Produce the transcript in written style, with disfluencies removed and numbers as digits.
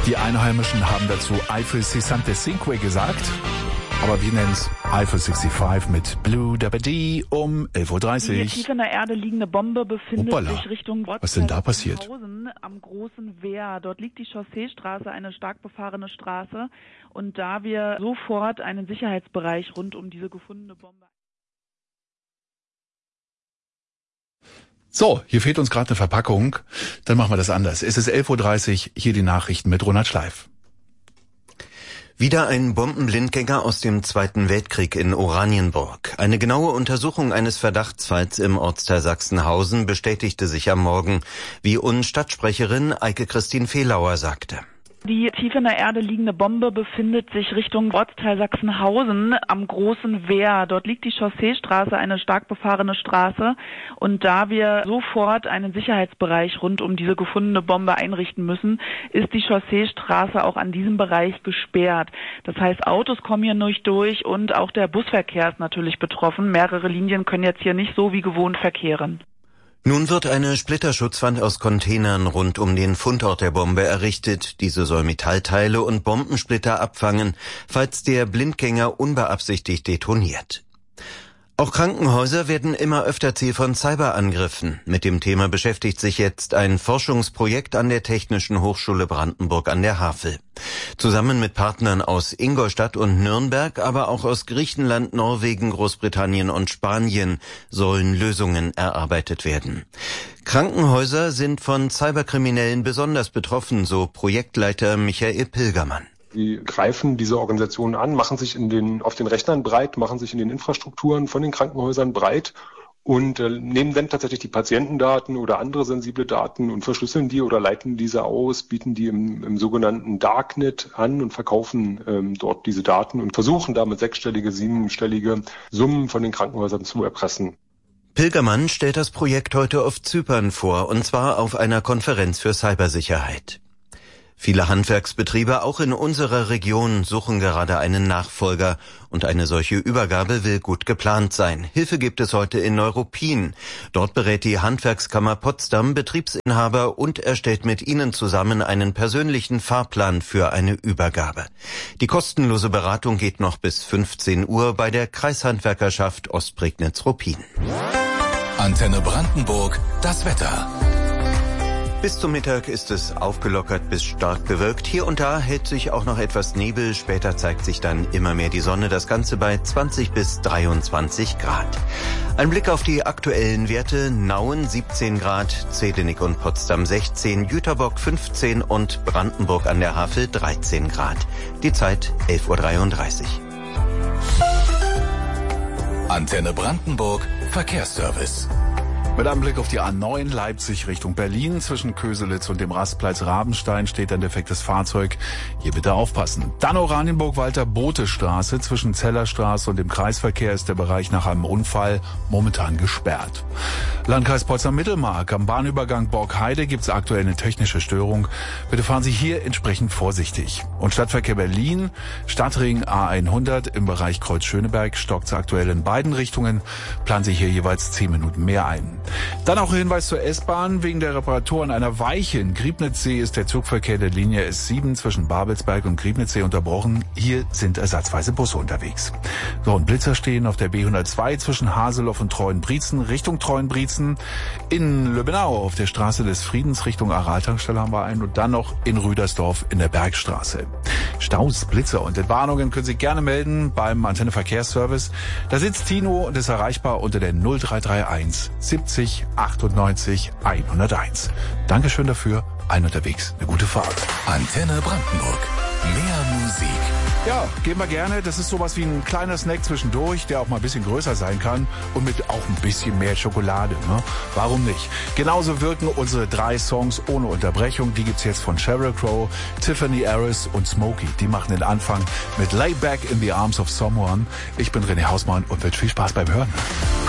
Die Einheimischen haben dazu Eiffel 65 gesagt, aber wir nennen es Eiffel 65 mit Blue Dabadi um 11.30 Uhr. Die tief in der Erde liegende Bombe befindet sich Richtung Was ist denn da passiert? Sachsenhausen am Großen Wehr. Dort liegt die Chausseestraße, eine stark befahrene Straße. Und da wir sofort einen Sicherheitsbereich rund um diese gefundene Bombe... So, hier fehlt uns gerade eine Verpackung. Dann machen wir das anders. Es ist 11.30 Uhr, hier die Nachrichten mit Ronald Schleif. Wieder ein Bombenblindgänger aus dem Zweiten Weltkrieg in Oranienburg. Eine genaue Untersuchung eines Verdachtsfalls im Ortsteil Sachsenhausen bestätigte sich am Morgen, wie uns Stadtsprecherin Eike-Christine Fehlauer sagte. Die tief in der Erde liegende Bombe befindet sich Richtung Ortsteil Sachsenhausen am Großen Wehr. Dort liegt die Chausseestraße, eine stark befahrene Straße. Und da wir sofort einen Sicherheitsbereich rund um diese gefundene Bombe einrichten müssen, ist die Chausseestraße auch an diesem Bereich gesperrt. Das heißt, Autos kommen hier nicht durch und auch der Busverkehr ist natürlich betroffen. Mehrere Linien können jetzt hier nicht so wie gewohnt verkehren. Nun wird eine Splitterschutzwand aus Containern rund um den Fundort der Bombe errichtet. Diese soll Metallteile und Bombensplitter abfangen, falls der Blindgänger unbeabsichtigt detoniert. Auch Krankenhäuser werden immer öfter Ziel von Cyberangriffen. Mit dem Thema beschäftigt sich jetzt ein Forschungsprojekt an der Technischen Hochschule Brandenburg an der Havel. Zusammen mit Partnern aus Ingolstadt und Nürnberg, aber auch aus Griechenland, Norwegen, Großbritannien und Spanien sollen Lösungen erarbeitet werden. Krankenhäuser sind von Cyberkriminellen besonders betroffen, so Projektleiter Michael Pilgermann. Die greifen diese Organisationen an, machen sich auf den Rechnern breit, machen sich in den Infrastrukturen von den Krankenhäusern breit und nehmen dann tatsächlich die Patientendaten oder andere sensible Daten und verschlüsseln die oder leiten diese aus, bieten die im sogenannten Darknet an und verkaufen dort diese Daten und versuchen damit 6-stellige, 7-stellige Summen von den Krankenhäusern zu erpressen. Pilgermann stellt das Projekt heute auf Zypern vor, und zwar auf einer Konferenz für Cybersicherheit. Viele Handwerksbetriebe, auch in unserer Region, suchen gerade einen Nachfolger, und eine solche Übergabe will gut geplant sein. Hilfe gibt es heute in Neuruppin. Dort berät die Handwerkskammer Potsdam Betriebsinhaber und erstellt mit ihnen zusammen einen persönlichen Fahrplan für eine Übergabe. Die kostenlose Beratung geht noch bis 15 Uhr bei der Kreishandwerkerschaft Ostprignitz-Ruppin. Antenne Brandenburg, das Wetter. Bis zum Mittag ist es aufgelockert bis stark bewölkt. Hier und da hält sich auch noch etwas Nebel. Später zeigt sich dann immer mehr die Sonne. Das Ganze bei 20 bis 23 Grad. Ein Blick auf die aktuellen Werte. Nauen 17 Grad, Zehdenick und Potsdam 16, Jüterbock 15 und Brandenburg an der Havel 13 Grad. Die Zeit 11.33 Uhr. Antenne Brandenburg, Verkehrsservice. Mit einem Blick auf die A9 Leipzig Richtung Berlin. Zwischen Köselitz und dem Rastplatz Rabenstein steht ein defektes Fahrzeug. Hier bitte aufpassen. Dann Oranienburg-Walter-Bote-Straße. Zwischen Zellerstraße und dem Kreisverkehr ist der Bereich nach einem Unfall momentan gesperrt. Landkreis Potsdam-Mittelmark. Am Bahnübergang Borgheide gibt es aktuell eine technische Störung. Bitte fahren Sie hier entsprechend vorsichtig. Und Stadtverkehr Berlin. Stadtring A100 im Bereich Kreuz-Schöneberg stockt aktuell in beiden Richtungen. Planen Sie hier jeweils 10 Minuten mehr ein. Dann auch ein Hinweis zur S-Bahn. Wegen der Reparatur an einer Weiche in Griebnitzsee ist der Zugverkehr der Linie S7 zwischen Babelsberg und Griebnitzsee unterbrochen. Hier sind ersatzweise Busse unterwegs. So, und Blitzer stehen auf der B102 zwischen Haseloff und Treuenbrietzen Richtung Treuenbrietzen. In Löbenau auf der Straße des Friedens Richtung Araltankstelle haben wir einen, und dann noch in Rüdersdorf in der Bergstraße. Staus, Blitzer und Entwarnungen können Sie gerne melden beim Antenne Verkehrsservice. Da sitzt Tino und ist erreichbar unter der 0331 70 98 101. Dankeschön dafür. Allen unterwegs eine gute Fahrt. Antenne Brandenburg. Mehr Musik. Ja, gehen wir gerne. Das ist sowas wie ein kleiner Snack zwischendurch, der auch mal ein bisschen größer sein kann und mit auch ein bisschen mehr Schokolade. Ne? Warum nicht? Genauso wirken unsere 3 Songs ohne Unterbrechung. Die gibt's jetzt von Sheryl Crow, Tiffany Harris und Smokey. Die machen den Anfang mit Lay Back in the Arms of Someone. Ich bin René Hausmann und wünsche viel Spaß beim Hören.